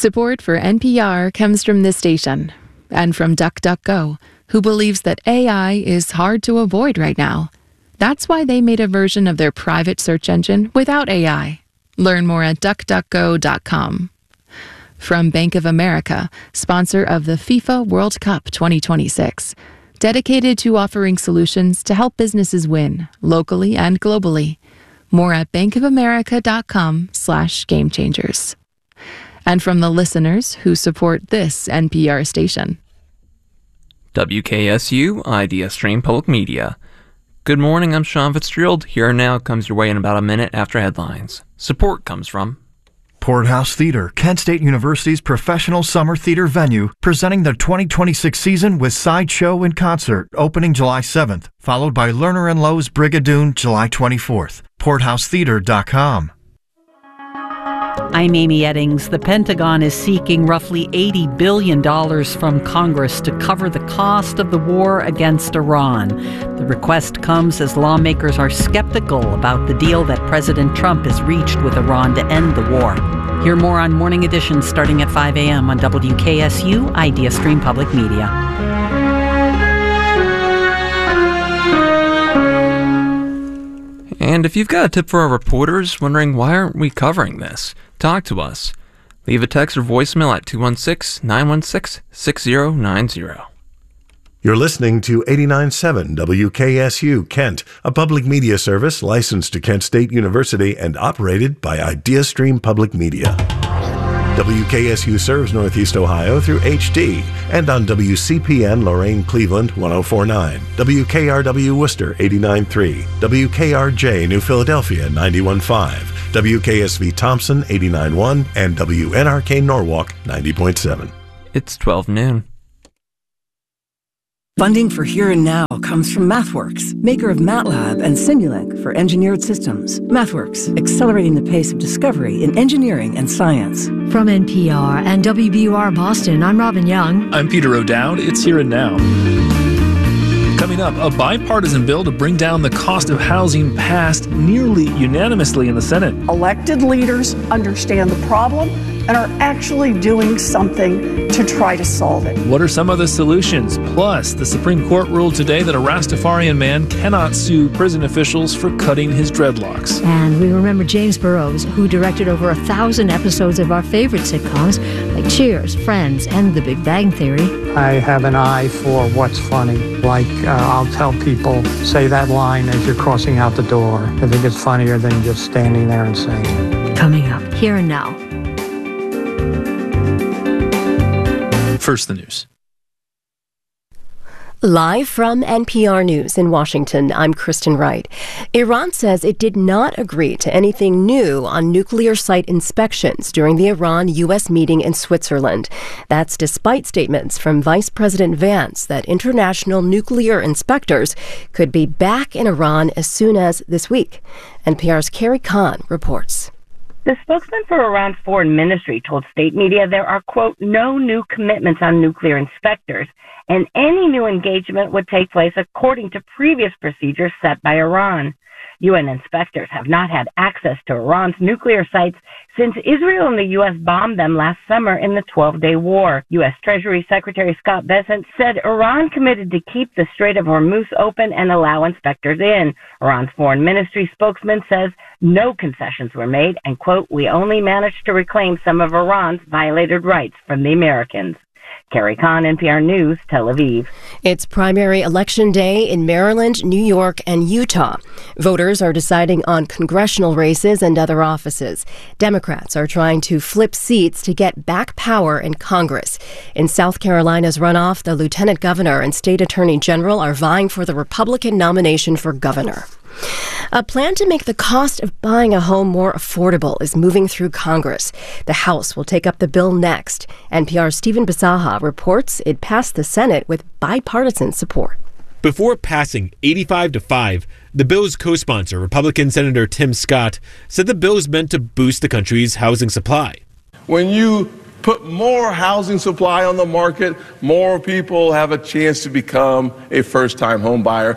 Support for NPR comes from this station and from DuckDuckGo, who believes that AI is hard to avoid right now. That's why they made a version of their private search engine without AI. Learn more at duckduckgo.com. From Bank of America, sponsor of the FIFA World Cup 2026, dedicated to offering solutions to help businesses win, locally and globally. More at bankofamerica.com/gamechangers. And from the listeners who support this NPR station. WKSU Idea Stream Public Media. Good morning, I'm Sean Fitzgerald. Here Now comes your way in about a minute after headlines. Support comes from Porthouse Theater, Kent State University's professional summer theater venue, presenting the 2026 season with Sideshow in Concert, opening July 7th, followed by Lerner & Lowe's Brigadoon July 24th. PorthouseTheater.com. I'm Amy Eddings. The Pentagon is seeking roughly $80 billion from Congress to cover the cost of the war against Iran. The request comes as lawmakers are skeptical about the deal that President Trump has reached with Iran to end the war. Hear more on Morning Edition starting at 5 a.m. on WKSU Idea Stream Public Media. And if you've got a tip for our reporters wondering why aren't we covering this, talk to us. Leave a text or voicemail at 216-916-6090. You're listening to 89.7 WKSU Kent, a public media service licensed to Kent State University and operated by IdeaStream Public Media. WKSU serves Northeast Ohio through HD and on WCPN Lorain Cleveland 104.9, WKRW Worcester 89.3, WKRJ New Philadelphia 91.5, WKSV Thompson 89.1, and WNRK Norwalk 90.7. It's 12 noon. Funding for Here and Now comes from MathWorks, maker of MATLAB and Simulink for engineered systems. MathWorks, accelerating the pace of discovery in engineering and science. From NPR and WBUR Boston, I'm Robin Young. I'm Peter O'Dowd. It's Here and Now. Coming up, a bipartisan bill to bring down the cost of housing passed nearly unanimously in the Senate. Elected leaders understand the problem and are actually doing something to try to solve it. What are some of the solutions? Plus, the Supreme Court ruled today that a Rastafarian man cannot sue prison officials for cutting his dreadlocks. And we remember James Burrows, who directed over 1,000 episodes of our favorite sitcoms, like Cheers, Friends, and The Big Bang Theory. I have an eye for what's funny. Like, I'll tell people, say that line as you're crossing out the door. I think it's funnier than just standing there and saying it. Coming up, Here and Now. First, the news. Live from NPR News in Washington, I'm Kristen Wright. Iran says it did not agree to anything new on nuclear site inspections during the Iran-U.S. meeting in Switzerland. That's despite statements from Vice President Vance that international nuclear inspectors could be back in Iran as soon as this week. NPR's Carrie Kahn reports. The spokesman for Iran's foreign ministry told state media there are, quote, no new commitments on nuclear inspectors, and any new engagement would take place according to previous procedures set by Iran. UN inspectors have not had access to Iran's nuclear sites since Israel and the U.S. bombed them last summer in the 12-day war. U.S. Treasury Secretary Scott Bessent said Iran committed to keep the Strait of Hormuz open and allow inspectors in. Iran's foreign ministry spokesman says no concessions were made and, quote, we only managed to reclaim some of Iran's violated rights from the Americans. Carrie Kahn, NPR News, Tel Aviv. It's primary election day in Maryland, New York, and Utah. Voters are deciding on congressional races and other offices. Democrats are trying to flip seats to get back power in Congress. In South Carolina's runoff, the lieutenant governor and state attorney general are vying for the Republican nomination for governor. A plan to make the cost of buying a home more affordable is moving through Congress. The House will take up the bill next. NPR's Stephen Bisaha reports it passed the Senate with bipartisan support. Before passing 85-5, the bill's co-sponsor, Republican Senator Tim Scott, said the bill is meant to boost the country's housing supply. When you put more housing supply on the market, more people have a chance to become a first-time home buyer.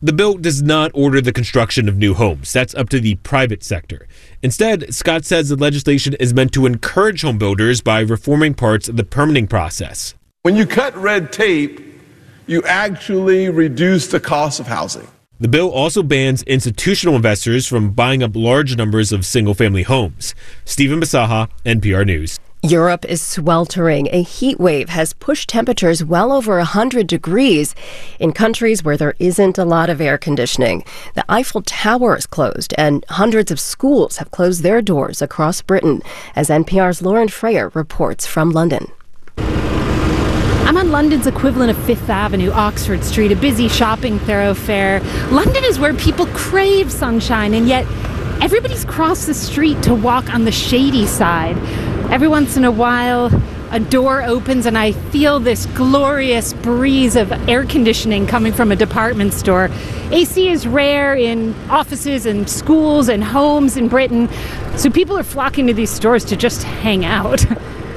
The bill does not order the construction of new homes. That's up to the private sector. Instead, Scott says the legislation is meant to encourage home builders by reforming parts of the permitting process. When you cut red tape, you actually reduce the cost of housing. The bill also bans institutional investors from buying up large numbers of single-family homes. Stephen Basaha, NPR News. Europe is sweltering. A heat wave has pushed temperatures well over 100 degrees in countries where there isn't a lot of air conditioning. The Eiffel Tower is closed, and hundreds of schools have closed their doors across Britain, as NPR's Lauren Freyer reports from London. I'm on London's equivalent of Fifth Avenue, Oxford Street, a busy shopping thoroughfare. London is where people crave sunshine, and yet everybody's crossed the street to walk on the shady side. Every once in a while, a door opens and I feel this glorious breeze of air conditioning coming from a department store. AC is rare in offices and schools and homes in Britain, so people are flocking to these stores to just hang out.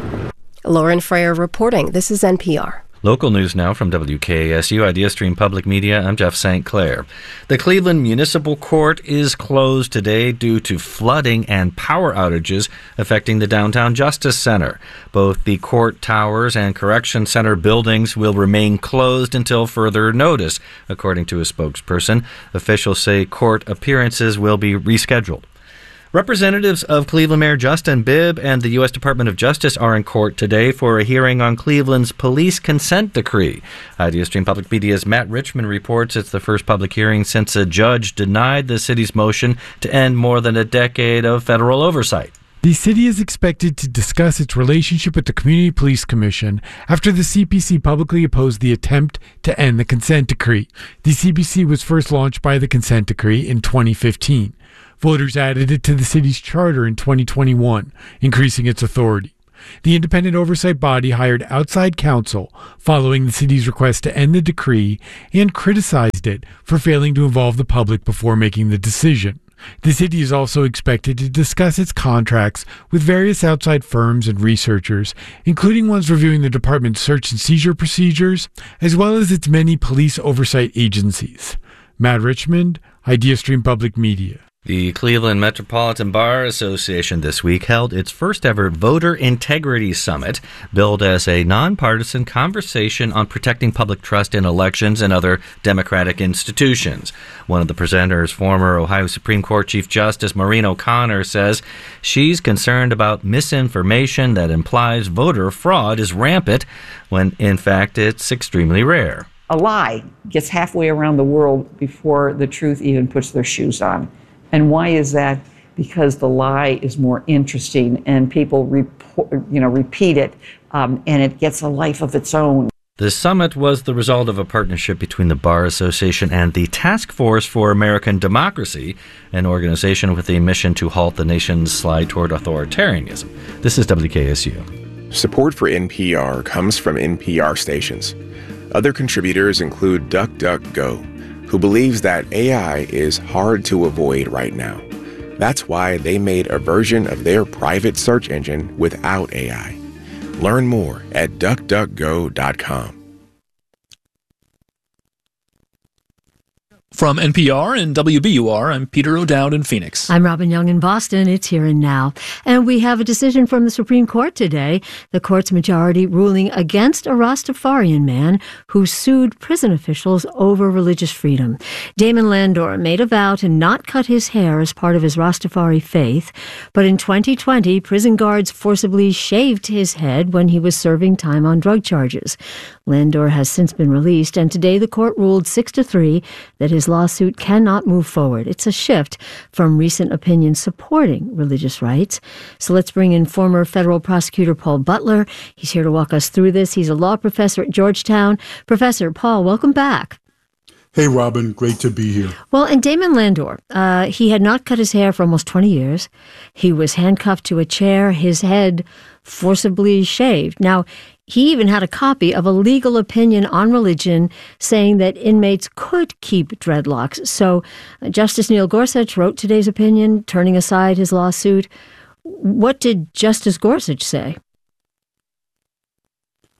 Lauren Freyer reporting. This is NPR. Local news now from WKSU, IdeaStream Public Media. I'm Jeff St. Clair. The Cleveland Municipal Court is closed today due to flooding and power outages affecting the Downtown Justice Center. Both the court towers and correction center buildings will remain closed until further notice, according to a spokesperson. Officials say court appearances will be rescheduled. Representatives of Cleveland Mayor Justin Bibb and the U.S. Department of Justice are in court today for a hearing on Cleveland's police consent decree. IdeaStream Public Media's Matt Richmond reports it's the first public hearing since a judge denied the city's motion to end more than a decade of federal oversight. The city is expected to discuss its relationship with the Community Police Commission after the CPC publicly opposed the attempt to end the consent decree. The CPC was first launched by the consent decree in 2015. Voters added it to the city's charter in 2021, increasing its authority. The independent oversight body hired outside counsel following the city's request to end the decree and criticized it for failing to involve the public before making the decision. The city is also expected to discuss its contracts with various outside firms and researchers, including ones reviewing the department's search and seizure procedures, as well as its many police oversight agencies. Matt Richmond, IdeaStream Public Media. The Cleveland Metropolitan Bar Association this week held its first ever Voter Integrity Summit, billed as a nonpartisan conversation on protecting public trust in elections and other democratic institutions. One of the presenters, former Ohio Supreme Court Chief Justice Maureen O'Connor, says she's concerned about misinformation that implies voter fraud is rampant when, in fact, it's extremely rare. A lie gets halfway around the world before the truth even puts their shoes on. And why is that? Because the lie is more interesting and people repeat it, and it gets a life of its own. The summit was the result of a partnership between the Bar Association and the Task Force for American Democracy, an organization with a mission to halt the nation's slide toward authoritarianism. This is WKSU. Support for NPR comes from NPR stations. Other contributors include DuckDuckGo, who believes that AI is hard to avoid right now. That's why they made a version of their private search engine without AI. Learn more at duckduckgo.com. From NPR and WBUR, I'm Peter O'Dowd in Phoenix. I'm Robin Young in Boston. It's Here and Now. And we have a decision from the Supreme Court today. The court's majority ruling against a Rastafarian man who sued prison officials over religious freedom. Damon Landor made a vow to not cut his hair as part of his Rastafari faith, but in 2020, prison guards forcibly shaved his head when he was serving time on drug charges. Landor has since been released, and today the court ruled 6-3 that his lawsuit cannot move forward. It's a shift from recent opinions supporting religious rights. So let's bring in former federal prosecutor Paul Butler. He's here to walk us through this. He's a law professor at Georgetown. Professor Paul, welcome back. Hey, Robin. Great to be here. Well, and Damon Landor, he had not cut his hair for almost 20 years. He was handcuffed to a chair, his head forcibly shaved. Now, he even had a copy of a legal opinion on religion saying that inmates could keep dreadlocks. So Justice Neil Gorsuch wrote today's opinion, turning aside his lawsuit. What did Justice Gorsuch say?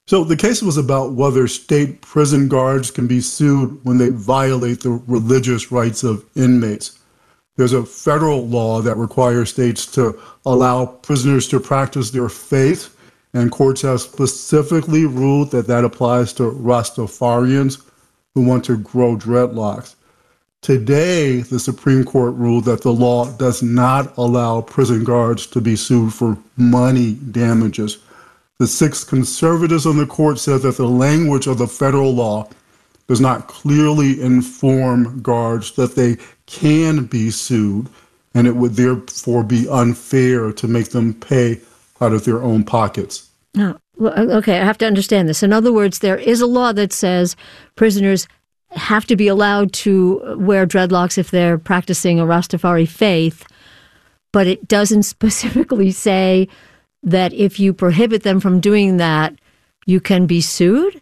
So the case was about whether state prison guards can be sued when they violate the religious rights of inmates. There's a federal law that requires states to allow prisoners to practice their faith, and courts have specifically ruled that that applies to Rastafarians who want to grow dreadlocks. Today, the Supreme Court ruled that the law does not allow prison guards to be sued for money damages. The 6 conservatives on the court said that the language of the federal law does not clearly inform guards that they can be sued, and it would therefore be unfair to make them pay out of their own pockets. No. Okay, I have to understand this. In other words, there is a law that says prisoners have to be allowed to wear dreadlocks if they're practicing a Rastafari faith, but it doesn't specifically say that if you prohibit them from doing that, you can be sued?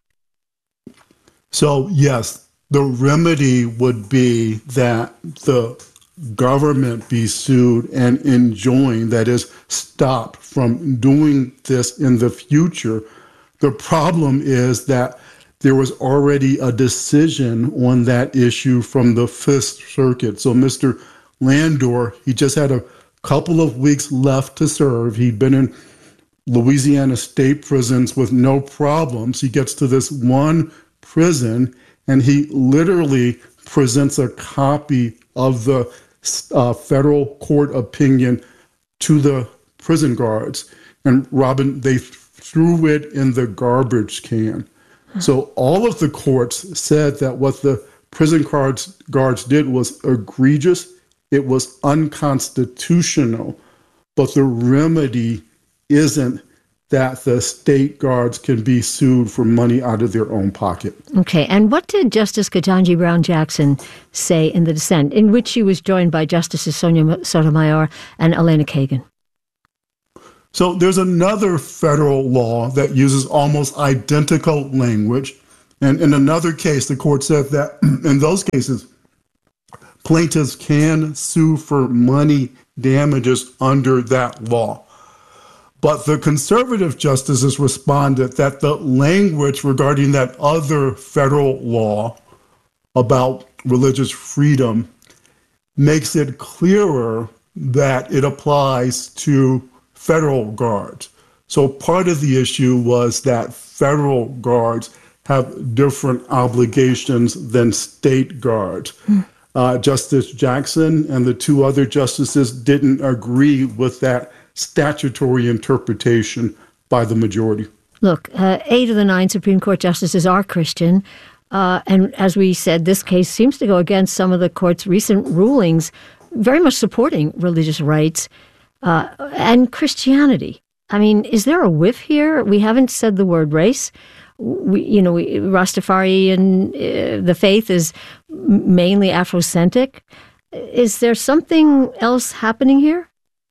So, yes, the remedy would be that the government be sued and enjoined, that is, stop from doing this in the future. The problem is that there was already a decision on that issue from the Fifth Circuit. So Mr. Landor, he just had a couple of weeks left to serve. He'd been in Louisiana state prisons with no problems. He gets to this one prison, and he literally presents a copy of the federal court opinion to the prison guards. And Robin, they threw it in the garbage can. So all of the courts said that what the prison guards did was egregious, it was unconstitutional, but the remedy isn't that the state guards can be sued for money out of their own pocket. Okay, and what did Justice Ketanji Brown Jackson say in the dissent, in which she was joined by Justices Sonia Sotomayor and Elena Kagan? So there's another federal law that uses almost identical language. And in another case, the court said that in those cases, plaintiffs can sue for money damages under that law. But the conservative justices responded that the language regarding that other federal law about religious freedom makes it clearer that it applies to federal guards. So part of the issue was that federal guards have different obligations than state guards. Justice Jackson and the 2 other justices didn't agree with that statutory interpretation by the majority. Look, 8 of the 9 Supreme Court justices are Christian. And as we said, this case seems to go against some of the court's recent rulings, very much supporting religious rights and Christianity. I mean, is there a whiff here? We haven't said the word race. Rastafari and the faith is mainly Afrocentric. Is there something else happening here?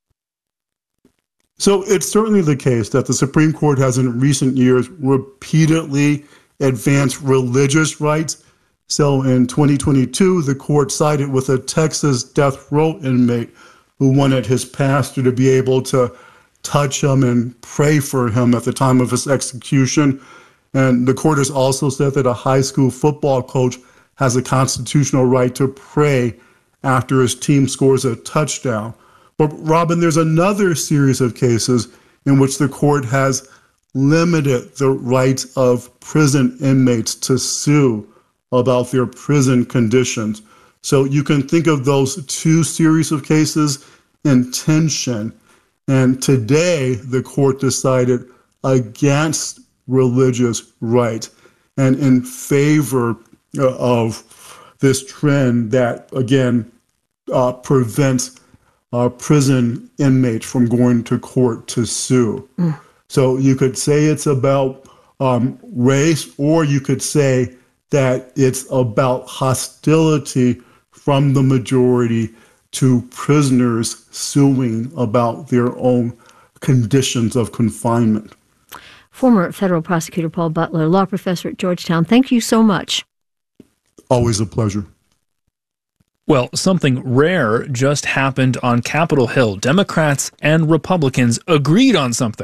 So it's certainly the case that the Supreme Court has in recent years repeatedly advanced religious rights. So in 2022, the court sided with a Texas death row inmate who wanted his pastor to be able to touch him and pray for him at the time of his execution. And the court has also said that a high school football coach has a constitutional right to pray after his team scores a touchdown. But Robin, there's another series of cases in which the court has limited the rights of prison inmates to sue about their prison conditions. So you can think of those 2 series of cases in tension. And today, the court decided against religious rights and in favor of this trend that, again, prevents prison inmates from going to court to sue. So you could say it's about race, or you could say that it's about hostility from the majority to prisoners suing about their own conditions of confinement. Former federal prosecutor Paul Butler, law professor at Georgetown, thank you so much. Always a pleasure. Well, something rare just happened on Capitol Hill. Democrats and Republicans agreed on something.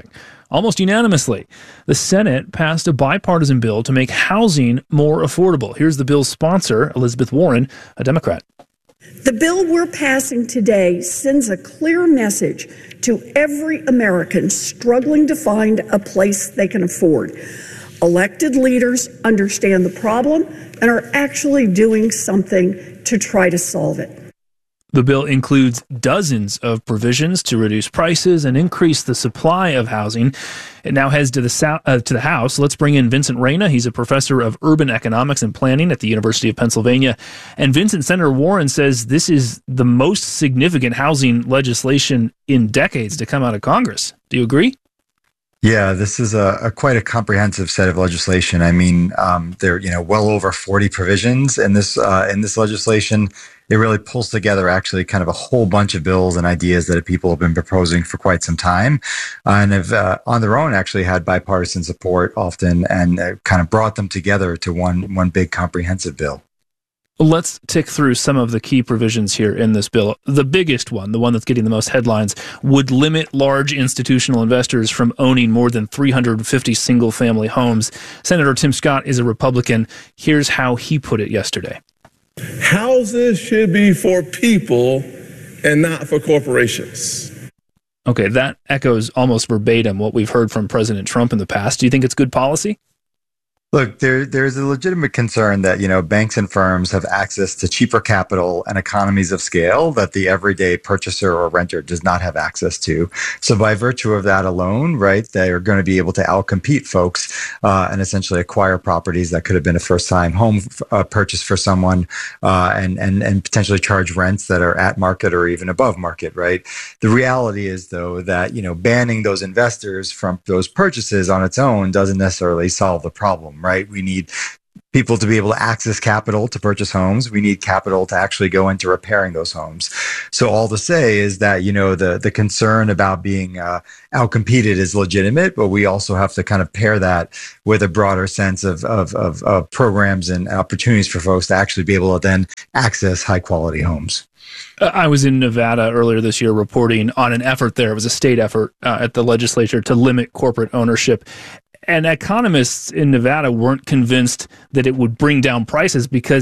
almost unanimously. The Senate passed a bipartisan bill to make housing more affordable. Here's the bill's sponsor, Elizabeth Warren, a Democrat. The bill we're passing today sends a clear message to every American struggling to find a place they can afford. Elected leaders understand the problem and are actually doing something to try to solve it. The bill includes dozens of provisions to reduce prices and increase the supply of housing. It now heads to the House. Let's bring in Vincent Reyna. He's a professor of urban economics and planning at the University of Pennsylvania. And Vincent, Senator Warren says this is the most significant housing legislation in decades to come out of Congress. Do you agree? Yeah, this is quite a comprehensive set of legislation. I mean, there are well over 40 provisions in this legislation. It really pulls together actually kind of a whole bunch of bills and ideas that people have been proposing for quite some time, and have on their own actually had bipartisan support often, and kind of brought them together to one big comprehensive bill. Let's tick through some of the key provisions here in this bill. The biggest one, the one that's getting the most headlines, would limit large institutional investors from owning more than 350 single-family homes. Senator Tim Scott is a Republican. Here's how he put it yesterday. Houses should be for people and not for corporations. Okay, that echoes almost verbatim what we've heard from President Trump in the past. Do you think it's good policy? Look, there's a legitimate concern that, banks and firms have access to cheaper capital and economies of scale that the everyday purchaser or renter does not have access to. So by virtue of that alone, right, they are going to be able to outcompete folks and essentially acquire properties that could have been a first-time home purchase for someone and potentially charge rents that are at market or even above market, right? The reality is, though, that, banning those investors from those purchases on its own doesn't necessarily solve the problem. Right? We need people to be able to access capital to purchase homes. We need capital to actually go into repairing those homes. So all to say is that, the concern about being outcompeted is legitimate, but we also have to kind of pair that with a broader sense of programs and opportunities for folks to actually be able to then access high quality homes. I was in Nevada earlier this year reporting on an effort there. It was a state effort at the legislature to limit corporate ownership. And economists in Nevada weren't convinced that it would bring down prices because